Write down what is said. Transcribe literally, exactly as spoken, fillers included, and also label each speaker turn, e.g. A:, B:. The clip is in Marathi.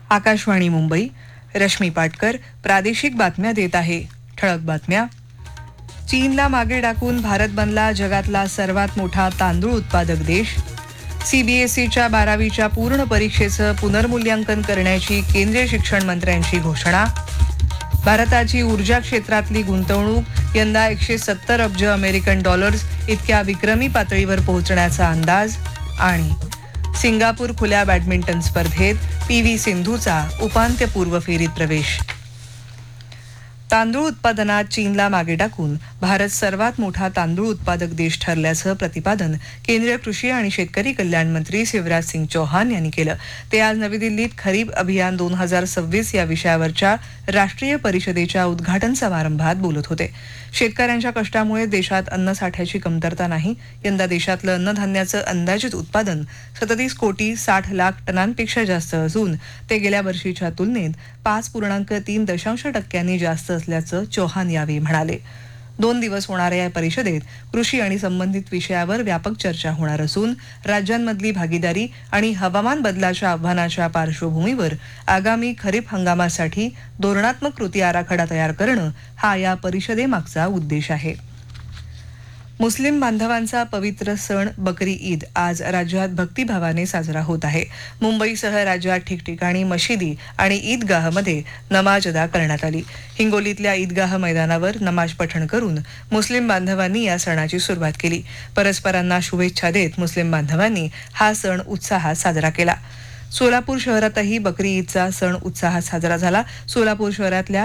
A: आकाशवाणी मुंबई. रश्मी पाटकर प्रादेशिक बातम्या देत आहे. ठळक बातम्या. चीनला मागे टाकून भारत बनला जगातला सर्वात मोठा तांदूळ उत्पादक देश. सीबीएसईच्या बारावीच्या पूर्ण परीक्षेचं पुनर्मूल्यांकन करण्याची केंद्रीय शिक्षण मंत्र्यांची घोषणा. भारताची ऊर्जा क्षेत्रातली गुंतवणूक यंदा एकशे सत्तर अब्ज अमेरिकन डॉलर्स इतक्या विक्रमी पातळीवर पोहोचण्याचा अंदाज. आणि सिंगापूर खुल्या बॅडमिंटन स्पर्धेत पी व्ही सिंधूचा उपांत्यपूर्व फेरीत प्रवेश. तांदूळ उत्पादनात चीनला मागे टाकून भारत सर्वात मोठा तांदूळ उत्पादक देश ठरल्याचं प्रतिपादन केंद्रीय कृषी आणि शेतकरी कल्याण मंत्री शिवराज सिंग चौहान यांनी केलं. ते आज नवी दिल्लीत खरीप अभियान दोन हजार सव्वीस या विषयावरच्या राष्ट्रीय परिषदेच्या उद्घाटन समारंभात बोलत होते. शेतकऱ्यांच्या कष्टामुळे देशात अन्नसाठ्याची कमतरता नाही. यंदा देशातलं अन्नधान्याचं अंदाजित उत्पादन सदतीस कोटी साठ लाख टनांपेक्षा जास्त असून ते गेल्या वर्षीच्या तुलनेत पाच पूर्णांक तीन दशांश टक्क्यांनी जास्त असल्याचं चौहान यावेळी म्हणाले. दोन दिवस होणाऱ्या या परिषदेत कृषी आणि संबंधित विषयावर व्यापक चर्चा होणार असून राज्यांमधली भागीदारी आणि हवामान बदलाच्या आव्हानाच्या पार्श्वभूमीवर आगामी खरीप हंगामासाठी धोरणात्मक कृती आराखडा तयार करणं हा या परिषदेमागचा उद्देश आहे. मुस्लिम बांधवांचा पवित्र सण बकरी ईद आज राज्यात भक्तिभावाने साजरा होत आहे. मुंबईसह राज्यात ठिकठिकाणी मशिदी आणि ईदगाहमध्ये नमाज अदा करण्यात आली. हिंगोलीतल्या ईदगाह मैदानावर नमाज पठण करून मुस्लिम बांधवांनी या सणाची सुरुवात केली. परस्परांना शुभेच्छा देत मुस्लिम बांधवांनी हा सण उत्साहात साजरा केला. सोलापूर शहरातही बकरी ईदचा सण उत्साहात साजरा झाला. सोलापूर शहरातल्या